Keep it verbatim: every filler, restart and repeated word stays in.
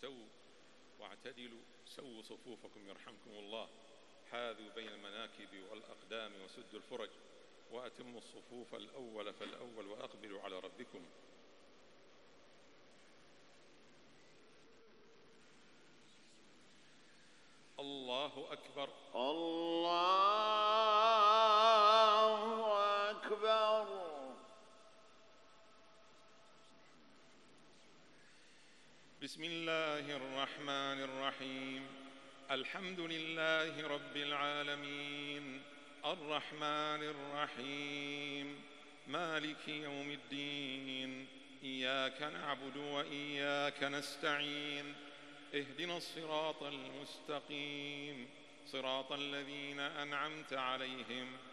استووا واعتدلوا سووا صفوفكم يرحمكم الله، حاذوا بين المناكب والأقدام وسدوا الفرج، وأتموا الصفوف الأول فالأول وأقبلوا على ربكم. الله أكبر. الله أكبر. بسم الله الرحمن الرحيم. الحمد لله رب العالمين، الرحمن الرحيم، مالك يوم الدين، إياك نعبد وإياك نستعين، اهدنا الصراط المستقيم، صراط الذين أنعمت عليهم